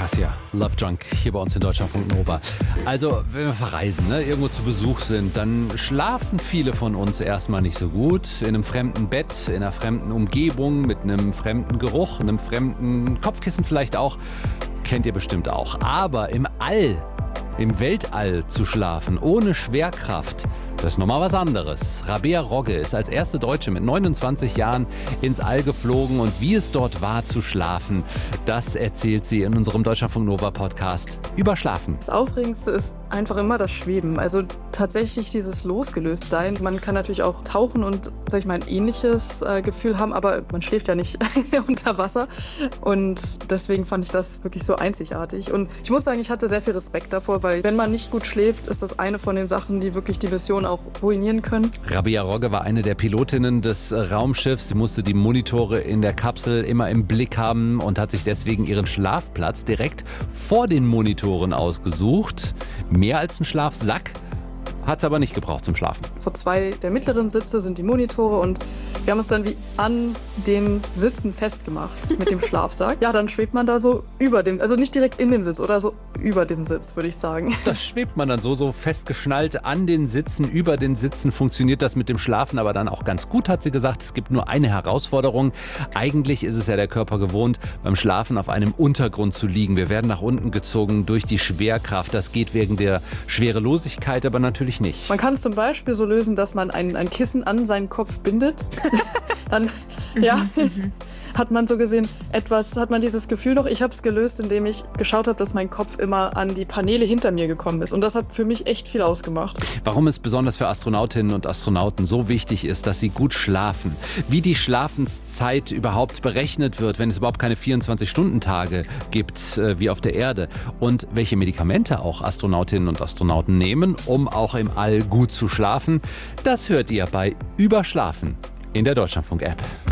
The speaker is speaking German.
Cassia, Love Drunk, hier bei uns in Deutschlandfunk Nova. Also, wenn wir verreisen, irgendwo zu Besuch sind, dann schlafen viele von uns erstmal nicht so gut. In einem fremden Bett, in einer fremden Umgebung, mit einem fremden Geruch, einem fremden Kopfkissen vielleicht auch. Kennt ihr bestimmt auch. Aber im All, im Weltall zu schlafen, ohne Schwerkraft, das ist nochmal was anderes. Rabea Rogge ist als erste Deutsche mit 29 Jahren ins All geflogen und wie es dort war zu schlafen, das erzählt sie in unserem Deutschlandfunk Nova Podcast über Schlafen. Das Aufregendste ist einfach immer das Schweben, also tatsächlich dieses Losgelöstsein. Man kann natürlich auch tauchen und, sag ich mal, ein ähnliches Gefühl haben, aber man schläft ja nicht unter Wasser und deswegen fand ich das wirklich so einzigartig. Und ich muss sagen, ich hatte sehr viel Respekt davor, weil wenn man nicht gut schläft, ist das eine von den Sachen, die wirklich die Mission auch ruinieren können. Rabea Rogge war eine der Pilotinnen des Raumschiffs. Sie musste die Monitore in der Kapsel immer im Blick haben und hat sich deswegen ihren Schlafplatz direkt vor den Monitoren ausgesucht. Mehr als ein Schlafsack hat es aber nicht gebraucht zum Schlafen. Vor 2 der mittleren Sitze sind die Monitore und wir haben uns dann wie an den Sitzen festgemacht mit dem Schlafsack. Ja, dann schwebt man da so über dem, also nicht direkt in dem Sitz oder so über dem Sitz, würde ich sagen. Das schwebt man dann so festgeschnallt an den Sitzen, über den Sitzen. Funktioniert das mit dem Schlafen aber dann auch ganz gut, hat sie gesagt. Es gibt nur eine Herausforderung. Eigentlich ist es ja der Körper gewohnt, beim Schlafen auf einem Untergrund zu liegen. Wir werden nach unten gezogen durch die Schwerkraft. Das geht wegen der Schwerelosigkeit, aber natürlich nicht. Man kann es zum Beispiel so lösen, dass man ein Kissen an seinen Kopf bindet. Dann hat man so gesehen hat man dieses Gefühl noch. Ich habe es gelöst, indem ich geschaut habe, dass mein Kopf immer an die Paneele hinter mir gekommen ist. Und das hat für mich echt viel ausgemacht. Warum es besonders für Astronautinnen und Astronauten so wichtig ist, dass sie gut schlafen. Wie die Schlafenszeit überhaupt berechnet wird, wenn es überhaupt keine 24-Stunden-Tage gibt, wie auf der Erde. Und welche Medikamente auch Astronautinnen und Astronauten nehmen, um auch im All gut zu schlafen. Das hört ihr bei Überschlafen in der Deutschlandfunk-App.